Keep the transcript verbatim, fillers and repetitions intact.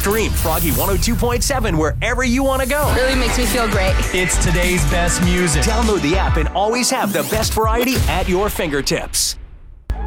Stream Froggy one oh two point seven wherever you want to go. Really makes me feel great. It's today's best music. Download the app and always have the best variety at your fingertips.